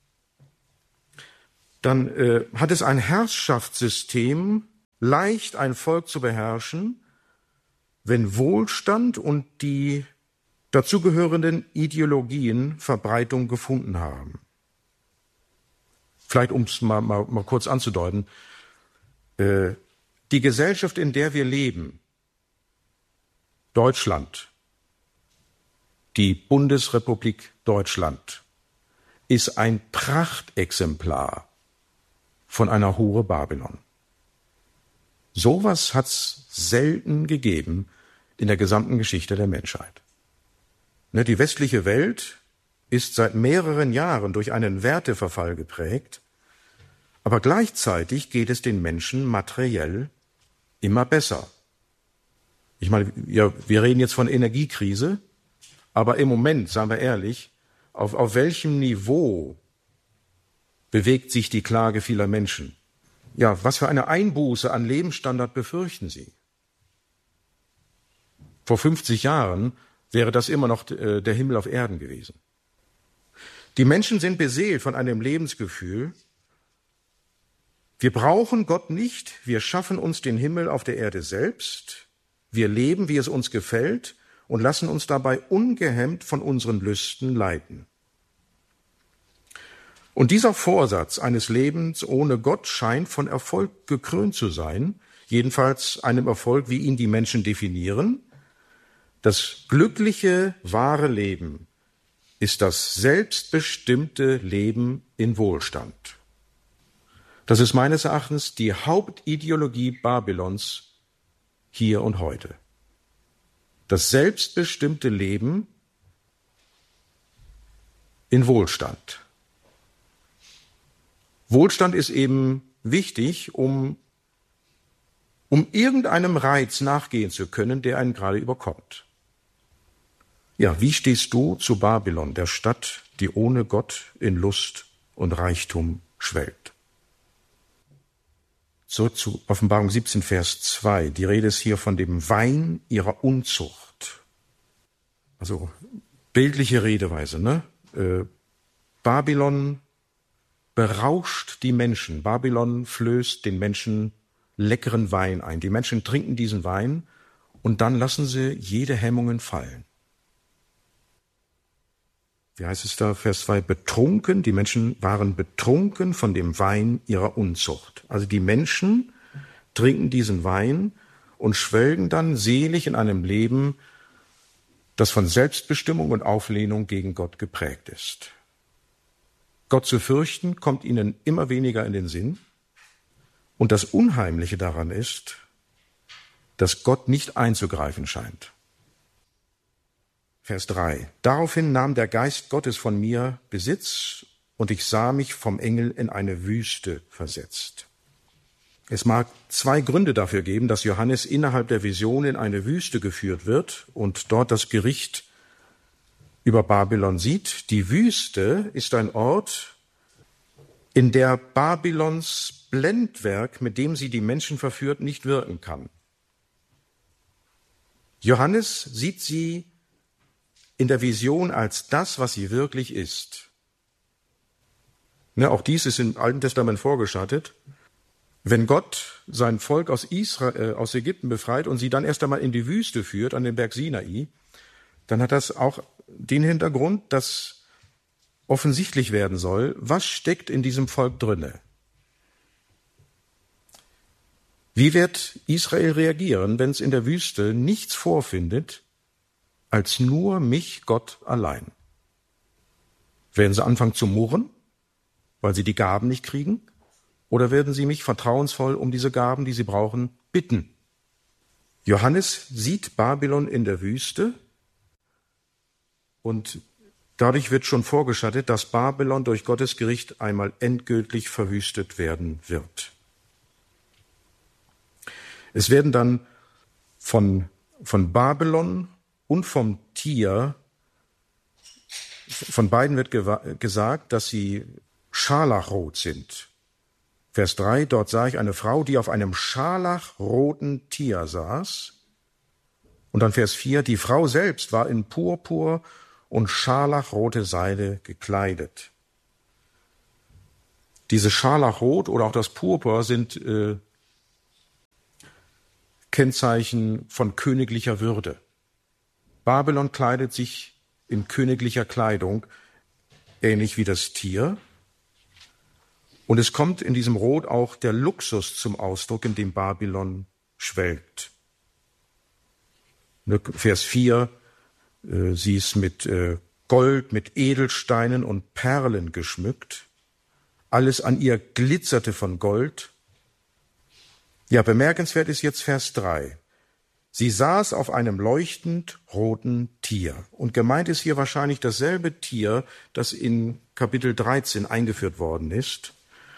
dann hat es ein Herrschaftssystem, leicht ein Volk zu beherrschen, wenn Wohlstand und die dazugehörenden Ideologien Verbreitung gefunden haben. Vielleicht, um es mal kurz anzudeuten, die Gesellschaft, in der wir leben, Deutschland, die Bundesrepublik Deutschland, ist ein Prachtexemplar von einer Hure Babylon. Sowas hat's selten gegeben in der gesamten Geschichte der Menschheit. Die westliche Welt ist seit mehreren Jahren durch einen Werteverfall geprägt, aber gleichzeitig geht es den Menschen materiell immer besser. Ich meine, ja, wir reden jetzt von Energiekrise, aber im Moment, sagen wir ehrlich, auf welchem Niveau bewegt sich die Klage vieler Menschen? Ja, was für eine Einbuße an Lebensstandard befürchten Sie? Vor 50 Jahren wäre das immer noch der Himmel auf Erden gewesen. Die Menschen sind beseelt von einem Lebensgefühl. Wir brauchen Gott nicht, wir schaffen uns den Himmel auf der Erde selbst, wir leben, wie es uns gefällt und lassen uns dabei ungehemmt von unseren Lüsten leiten. Und dieser Vorsatz eines Lebens ohne Gott scheint von Erfolg gekrönt zu sein, jedenfalls einem Erfolg, wie ihn die Menschen definieren. Das glückliche, wahre Leben ist das selbstbestimmte Leben in Wohlstand. Das ist meines Erachtens die Hauptideologie Babylons hier und heute. Das selbstbestimmte Leben in Wohlstand. Wohlstand ist eben wichtig, um irgendeinem Reiz nachgehen zu können, der einen gerade überkommt. Ja, wie stehst du zu Babylon, der Stadt, die ohne Gott in Lust und Reichtum schwelgt? So zu Offenbarung 17, Vers 2. Die Rede ist hier von dem Wein ihrer Unzucht. Also bildliche Redeweise, ne? Babylon berauscht die Menschen. Babylon flößt den Menschen leckeren Wein ein. Die Menschen trinken diesen Wein und dann lassen sie jede Hemmungen fallen. Wie heißt es da, Vers 2, betrunken, die Menschen waren betrunken von dem Wein ihrer Unzucht. Also die Menschen trinken diesen Wein und schwelgen dann selig in einem Leben, das von Selbstbestimmung und Auflehnung gegen Gott geprägt ist. Gott zu fürchten kommt ihnen immer weniger in den Sinn. Und das Unheimliche daran ist, dass Gott nicht einzugreifen scheint. Vers 3. Daraufhin nahm der Geist Gottes von mir Besitz und ich sah mich vom Engel in eine Wüste versetzt. Es mag zwei Gründe dafür geben, dass Johannes innerhalb der Vision in eine Wüste geführt wird und dort das Gericht über Babylon sieht. Die Wüste ist ein Ort, in der Babylons Blendwerk, mit dem sie die Menschen verführt, nicht wirken kann. Johannes sieht sie in der Vision als das, was sie wirklich ist. Auch dies ist im Alten Testament vorgeschattet. Wenn Gott sein Volk aus Ägypten befreit und sie dann erst einmal in die Wüste führt, an den Berg Sinai, dann hat das auch den Hintergrund, dass offensichtlich werden soll, was steckt in diesem Volk drinne. Wie wird Israel reagieren, wenn es in der Wüste nichts vorfindet, als nur mich, Gott allein? Werden sie anfangen zu murren, weil sie die Gaben nicht kriegen? Oder werden sie mich vertrauensvoll um diese Gaben, die sie brauchen, bitten? Johannes sieht Babylon in der Wüste und dadurch wird schon vorgeschattet, dass Babylon durch Gottes Gericht einmal endgültig verwüstet werden wird. Es werden dann von Babylon und vom Tier, von beiden wird gesagt, dass sie scharlachrot sind. Vers 3, dort sah ich eine Frau, die auf einem scharlachroten Tier saß. Und dann Vers 4, die Frau selbst war in Purpur und scharlachrote Seide gekleidet. Diese Scharlachrot oder auch das Purpur sind Kennzeichen von königlicher Würde. Babylon kleidet sich in königlicher Kleidung, ähnlich wie das Tier. Und es kommt in diesem Rot auch der Luxus zum Ausdruck, in dem Babylon schwelgt. Vers 4, sie ist mit Gold, mit Edelsteinen und Perlen geschmückt. Alles an ihr glitzerte von Gold. Ja, bemerkenswert ist jetzt Vers 3. Sie saß auf einem leuchtend roten Tier. Und gemeint ist hier wahrscheinlich dasselbe Tier, das in Kapitel 13 eingeführt worden ist.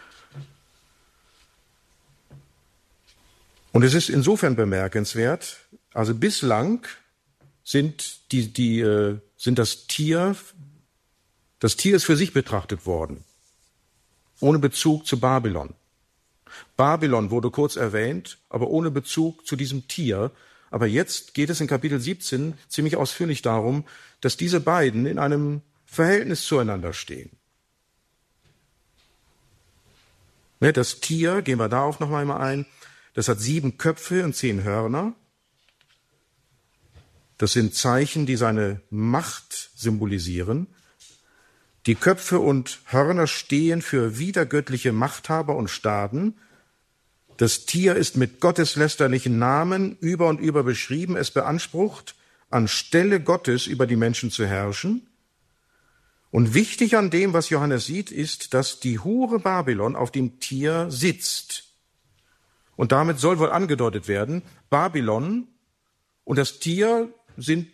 Und es ist insofern bemerkenswert, also bislang sind das Tier ist für sich betrachtet worden, ohne Bezug zu Babylon. Babylon wurde kurz erwähnt, aber ohne Bezug zu diesem Tier. Aber jetzt geht es in Kapitel 17 ziemlich ausführlich darum, dass diese beiden in einem Verhältnis zueinander stehen. Das Tier, gehen wir darauf noch einmal ein, das hat 7 Köpfe und 10 Hörner. Das sind Zeichen, die seine Macht symbolisieren. Die Köpfe und Hörner stehen für widergöttliche Machthaber und Staden. Das Tier ist mit gotteslästerlichen Namen über und über beschrieben. Es beansprucht, anstelle Gottes über die Menschen zu herrschen. Und wichtig an dem, was Johannes sieht, ist, dass die Hure Babylon auf dem Tier sitzt. Und damit soll wohl angedeutet werden, Babylon und das Tier sind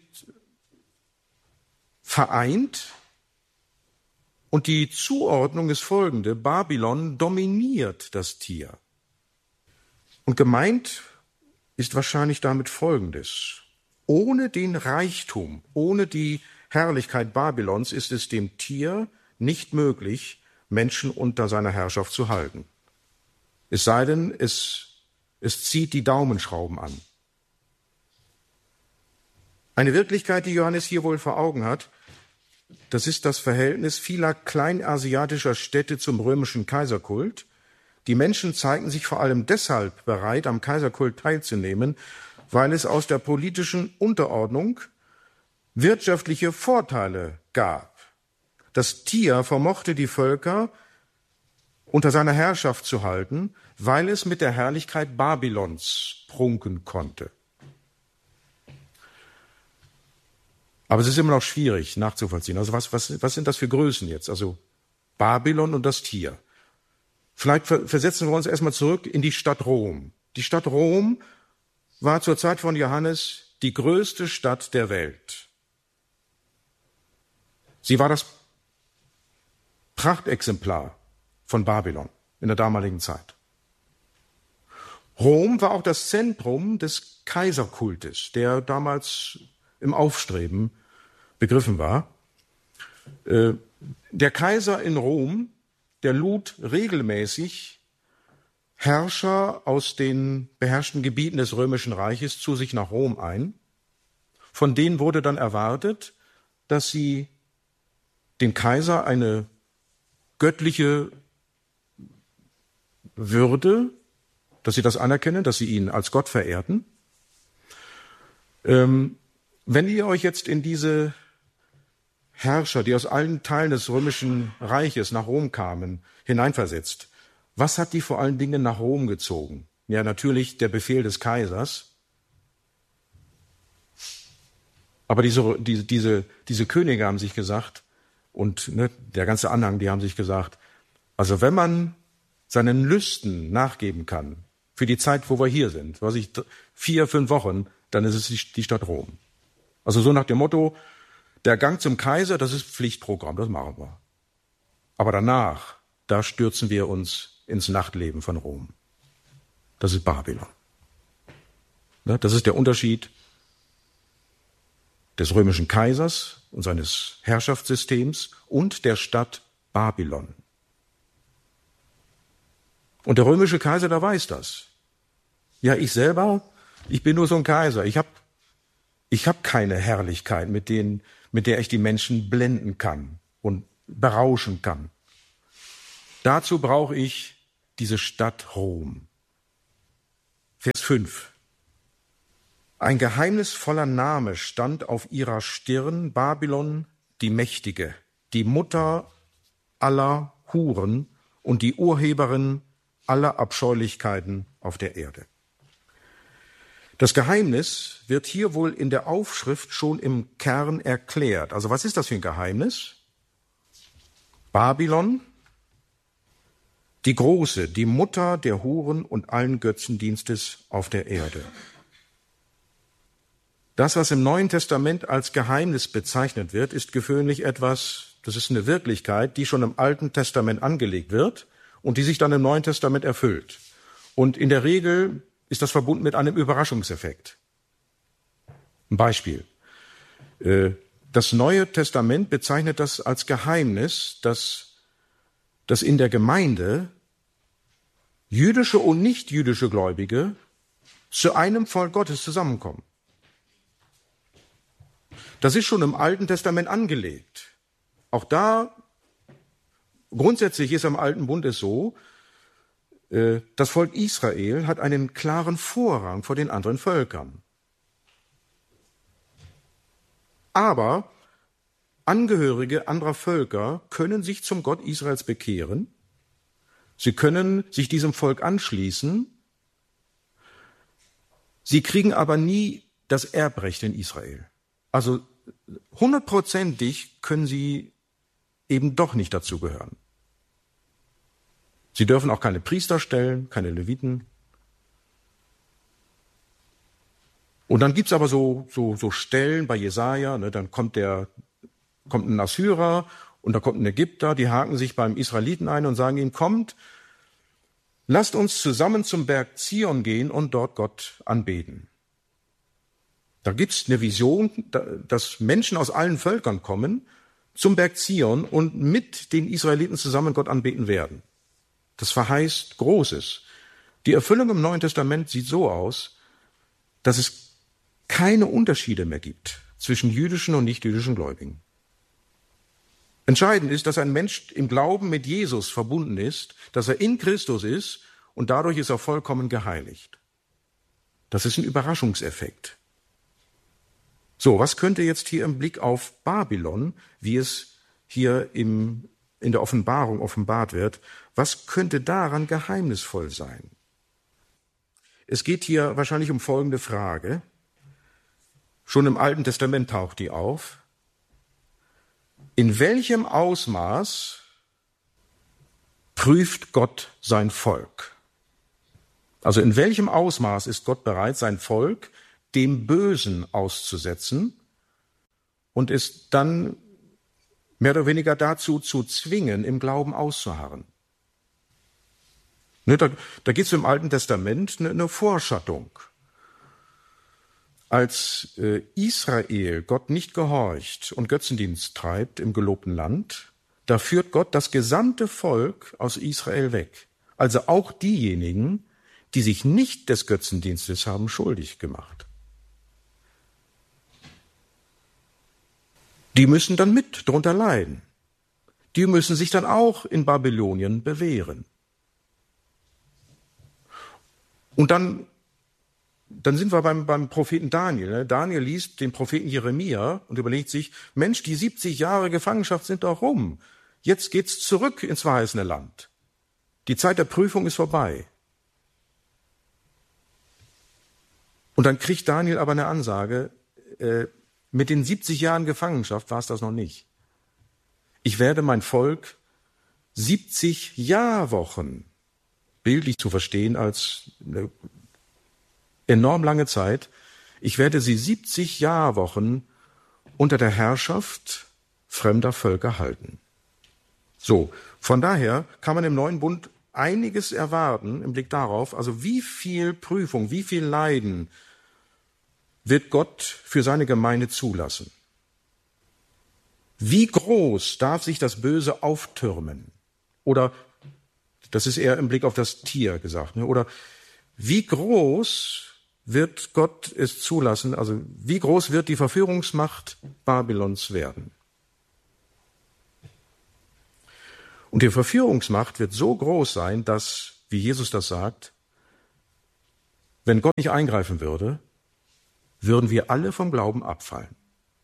vereint. Und die Zuordnung ist folgende: Babylon dominiert das Tier. Und gemeint ist wahrscheinlich damit Folgendes: Ohne den Reichtum, ohne die Herrlichkeit Babylons ist es dem Tier nicht möglich, Menschen unter seiner Herrschaft zu halten. Es sei denn, es zieht die Daumenschrauben an. Eine Wirklichkeit, die Johannes hier wohl vor Augen hat, das ist das Verhältnis vieler kleinasiatischer Städte zum römischen Kaiserkult. Die Menschen zeigten sich vor allem deshalb bereit, am Kaiserkult teilzunehmen, weil es aus der politischen Unterordnung wirtschaftliche Vorteile gab. Das Tier vermochte die Völker unter seiner Herrschaft zu halten, weil es mit der Herrlichkeit Babylons prunken konnte. Aber es ist immer noch schwierig nachzuvollziehen. Also was sind das für Größen jetzt? Also Babylon und das Tier. Vielleicht versetzen wir uns erstmal zurück in die Stadt Rom. Die Stadt Rom war zur Zeit von Johannes die größte Stadt der Welt. Sie war das Prachtexemplar von Babylon in der damaligen Zeit. Rom war auch das Zentrum des Kaiserkultes, der damals im Aufstreben begriffen war. Der Kaiser in Rom, der lud regelmäßig Herrscher aus den beherrschten Gebieten des Römischen Reiches zu sich nach Rom ein. Von denen wurde dann erwartet, dass sie dem Kaiser eine göttliche Würde, dass sie das anerkennen, dass sie ihn als Gott verehrten. Wenn ihr euch jetzt in diese Herrscher, die aus allen Teilen des Römischen Reiches nach Rom kamen, hineinversetzt, was hat die vor allen Dingen nach Rom gezogen? Ja, natürlich der Befehl des Kaisers. Aber diese Könige haben sich gesagt, und der ganze Anhang, die haben sich gesagt, also wenn man seinen Lüsten nachgeben kann, für die Zeit, wo wir hier sind, 4, 5 Wochen, dann ist es die Stadt Rom. Also so nach dem Motto, der Gang zum Kaiser, das ist Pflichtprogramm, das machen wir. Aber danach, da stürzen wir uns ins Nachtleben von Rom. Das ist Babylon. Das ist der Unterschied des römischen Kaisers und seines Herrschaftssystems und der Stadt Babylon. Und der römische Kaiser, der weiß das. Ja, ich selber, ich bin nur so ein Kaiser. Ich hab keine Herrlichkeit, mit der ich die Menschen blenden kann und berauschen kann. Dazu brauche ich diese Stadt Rom. Vers 5. Ein geheimnisvoller Name stand auf ihrer Stirn, Babylon, die Mächtige, die Mutter aller Huren und die Urheberin aller Abscheulichkeiten auf der Erde. Das Geheimnis wird hier wohl in der Aufschrift schon im Kern erklärt. Also was ist das für ein Geheimnis? Babylon, die Große, die Mutter der Huren und allen Götzendienstes auf der Erde. Das, was im Neuen Testament als Geheimnis bezeichnet wird, ist gewöhnlich etwas, das ist eine Wirklichkeit, die schon im Alten Testament angelegt wird und die sich dann im Neuen Testament erfüllt. Und in der Regel ist das verbunden mit einem Überraschungseffekt. Ein Beispiel. Das Neue Testament bezeichnet das als Geheimnis, dass in der Gemeinde jüdische und nicht-jüdische Gläubige zu einem Volk Gottes zusammenkommen. Das ist schon im Alten Testament angelegt. Auch da, grundsätzlich ist am Alten Bund es so, das Volk Israel hat einen klaren Vorrang vor den anderen Völkern. Aber Angehörige anderer Völker können sich zum Gott Israels bekehren. Sie können sich diesem Volk anschließen. Sie kriegen aber nie das Erbrecht in Israel. Also 100%ig können sie eben doch nicht dazugehören. Sie dürfen auch keine Priester stellen, keine Leviten. Und dann gibt's aber so Stellen bei Jesaja, ne, dann kommt ein Assyrer und da kommt ein Ägypter, die haken sich beim Israeliten ein und sagen ihm, kommt, lasst uns zusammen zum Berg Zion gehen und dort Gott anbeten. Da gibt's eine Vision, dass Menschen aus allen Völkern kommen zum Berg Zion und mit den Israeliten zusammen Gott anbeten werden. Das verheißt Großes. Die Erfüllung im Neuen Testament sieht so aus, dass es keine Unterschiede mehr gibt zwischen jüdischen und nichtjüdischen Gläubigen. Entscheidend ist, dass ein Mensch im Glauben mit Jesus verbunden ist, dass er in Christus ist und dadurch ist er vollkommen geheiligt. Das ist ein Überraschungseffekt. So, was könnte jetzt hier im Blick auf Babylon, wie es hier in der Offenbarung offenbart wird, was könnte daran geheimnisvoll sein? Es geht hier wahrscheinlich um folgende Frage. Schon im Alten Testament taucht die auf. In welchem Ausmaß prüft Gott sein Volk? Also in welchem Ausmaß ist Gott bereit, sein Volk dem Bösen auszusetzen und es dann mehr oder weniger dazu zu zwingen, im Glauben auszuharren? Ne, da geht es im Alten Testament eine Vorschattung. Als Israel Gott nicht gehorcht und Götzendienst treibt im gelobten Land, da führt Gott das gesamte Volk aus Israel weg. Also auch diejenigen, die sich nicht des Götzendienstes haben schuldig gemacht. Die müssen dann mit drunter leiden. Die müssen sich dann auch in Babylonien bewähren. Und dann sind wir beim Propheten Daniel. Ne? Daniel liest den Propheten Jeremia und überlegt sich, Mensch, die 70 Jahre Gefangenschaft sind doch rum. Jetzt geht's zurück ins verheißene Land. Die Zeit der Prüfung ist vorbei. Und dann kriegt Daniel aber eine Ansage, mit den 70 Jahren Gefangenschaft war es das noch nicht. Ich werde mein Volk 70 Jahrwochen, bildlich zu verstehen als eine enorm lange Zeit, ich werde sie 70 Jahrwochen unter der Herrschaft fremder Völker halten. So, von daher kann man im Neuen Bund einiges erwarten im Blick darauf, also wie viel Prüfung, wie viel Leiden wird Gott für seine Gemeinde zulassen? Wie groß darf sich das Böse auftürmen? Oder Das ist eher im Blick auf das Tier gesagt. Ne? Oder wie groß wird Gott es zulassen, also wie groß wird die Verführungsmacht Babylons werden? Und die Verführungsmacht wird so groß sein, dass, wie Jesus das sagt, wenn Gott nicht eingreifen würde, würden wir alle vom Glauben abfallen.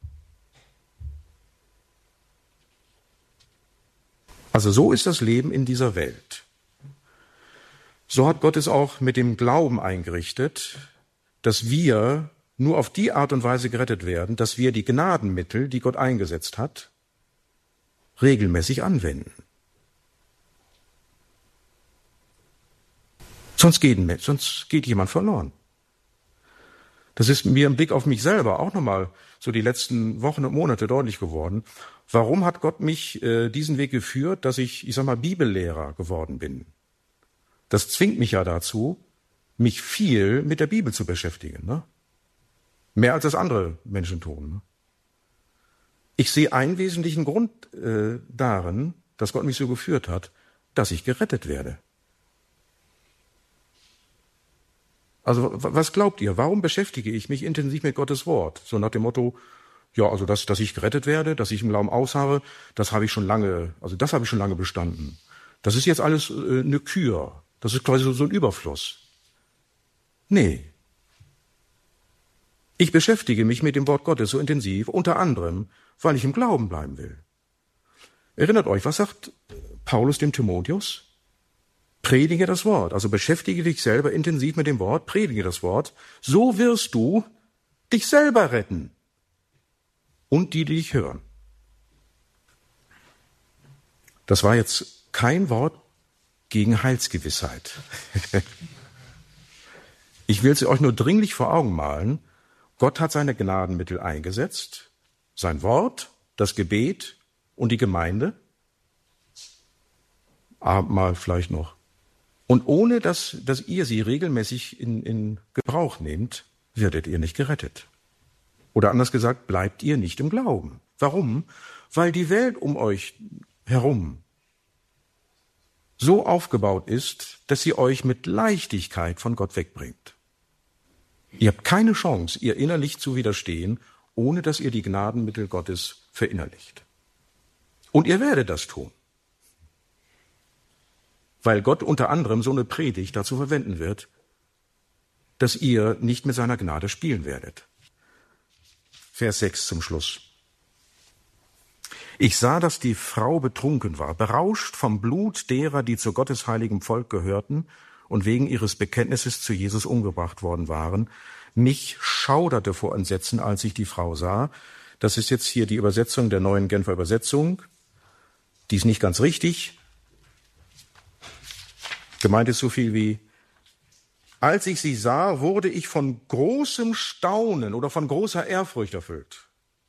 Also so ist das Leben in dieser Welt. So hat Gott es auch mit dem Glauben eingerichtet, dass wir nur auf die Art und Weise gerettet werden, dass wir die Gnadenmittel, die Gott eingesetzt hat, regelmäßig anwenden. Sonst geht jemand verloren. Das ist mir im Blick auf mich selber auch nochmal so die letzten Wochen und Monate deutlich geworden. Warum hat Gott mich diesen Weg geführt, dass ich Bibellehrer geworden bin? Das zwingt mich ja dazu, mich viel mit der Bibel zu beschäftigen. Ne? Mehr als das andere Menschen tun. Ne? Ich sehe einen wesentlichen Grund darin, dass Gott mich so geführt hat, dass ich gerettet werde. Also was glaubt ihr? Warum beschäftige ich mich intensiv mit Gottes Wort? So nach dem Motto, ja, also dass ich gerettet werde, dass ich im Glauben ausharre, das habe ich schon lange bestanden. Das ist jetzt alles eine Kür. Das ist quasi so ein Überfluss. Nee. Ich beschäftige mich mit dem Wort Gottes so intensiv, unter anderem, weil ich im Glauben bleiben will. Erinnert euch, was sagt Paulus dem Timotheus? Predige das Wort, also beschäftige dich selber intensiv mit dem Wort, predige das Wort, so wirst du dich selber retten und die dich hören. Das war jetzt kein Wort gegen Heilsgewissheit. Ich will es euch nur dringlich vor Augen malen. Gott hat seine Gnadenmittel eingesetzt, sein Wort, das Gebet und die Gemeinde, Abendmahl vielleicht noch. Und ohne, dass ihr sie regelmäßig in Gebrauch nehmt, werdet ihr nicht gerettet. Oder anders gesagt, bleibt ihr nicht im Glauben. Warum? Weil die Welt um euch herum so aufgebaut ist, dass sie euch mit Leichtigkeit von Gott wegbringt. Ihr habt keine Chance, ihr innerlich zu widerstehen, ohne dass ihr die Gnadenmittel Gottes verinnerlicht. Und ihr werdet das tun. Weil Gott unter anderem so eine Predigt dazu verwenden wird, dass ihr nicht mit seiner Gnade spielen werdet. Vers 6 zum Schluss. Ich sah, dass die Frau betrunken war, berauscht vom Blut derer, die zu Gottes heiligem Volk gehörten und wegen ihres Bekenntnisses zu Jesus umgebracht worden waren. Mich schauderte vor Entsetzen, als ich die Frau sah. Das ist jetzt hier die Übersetzung der neuen Genfer Übersetzung. Die ist nicht ganz richtig. Gemeint ist so viel wie, als ich sie sah, wurde ich von großem Staunen oder von großer Ehrfurcht erfüllt.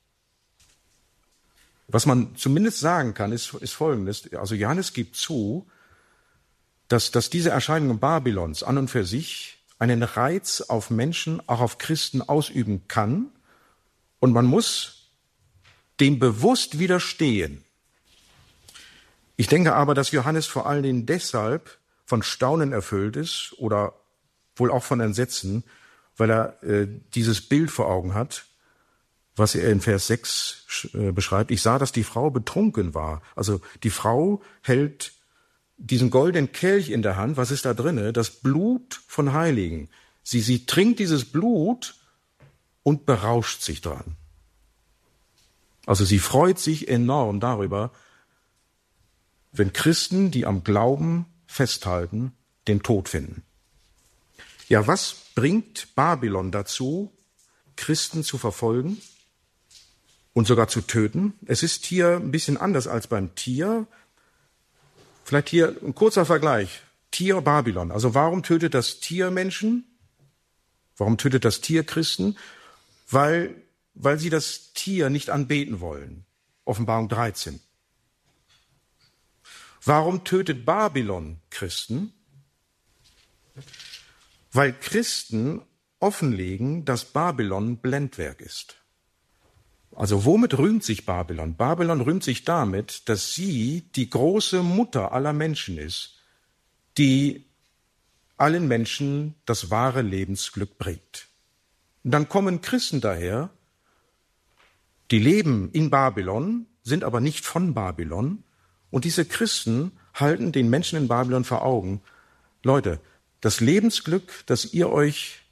Was man zumindest sagen kann, ist Folgendes. Also Johannes gibt zu, dass diese Erscheinung Babylons an und für sich einen Reiz auf Menschen, auch auf Christen ausüben kann. Und man muss dem bewusst widerstehen. Ich denke aber, dass Johannes vor allen Dingen deshalb von Staunen erfüllt ist oder wohl auch von Entsetzen, weil er dieses Bild vor Augen hat, was er in Vers 6 beschreibt. Ich sah, dass die Frau betrunken war. Also die Frau hält diesen goldenen Kelch in der Hand. Was ist da drinne? Das Blut von Heiligen. Sie trinkt dieses Blut und berauscht sich dran. Also sie freut sich enorm darüber, wenn Christen, die am Glauben festhalten, den Tod finden. Ja, was bringt Babylon dazu, Christen zu verfolgen und sogar zu töten? Es ist hier ein bisschen anders als beim Tier. Vielleicht hier ein kurzer Vergleich. Tier Babylon. Also warum tötet das Tier Menschen? Warum tötet das Tier Christen? Weil sie das Tier nicht anbeten wollen. Offenbarung 13. Warum tötet Babylon Christen? Weil Christen offenlegen, dass Babylon Blendwerk ist. Also womit rühmt sich Babylon? Babylon rühmt sich damit, dass sie die große Mutter aller Menschen ist, die allen Menschen das wahre Lebensglück bringt. Und dann kommen Christen daher, die leben in Babylon, sind aber nicht von Babylon. Und diese Christen halten den Menschen in Babylon vor Augen: Leute, das Lebensglück, das ihr euch